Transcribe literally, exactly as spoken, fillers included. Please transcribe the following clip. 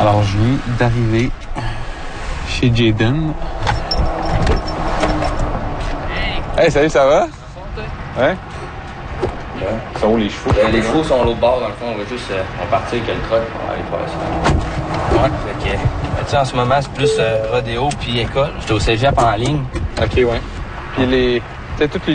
Alors, je viens d'arriver chez Jaden. Hey, salut, ça va? Ouais? Ouais. Ils sont où les chevaux? Euh, les chevaux sont à l'autre bord, dans le fond. On va juste euh, on partir avec le truck pour aller faire ça. Ouais. Fait que, ben, tu sais, en ce moment, c'est plus euh, rodéo puis école. J'étais au cégep en ligne. OK, ouais. Puis les... Tu sais, toutes les